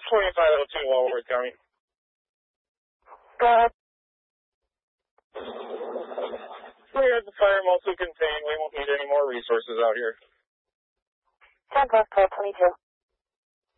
2502 Walworth County. Go ahead. We have the fire mostly contained. We won't need any more resources out here. 10 plus 22.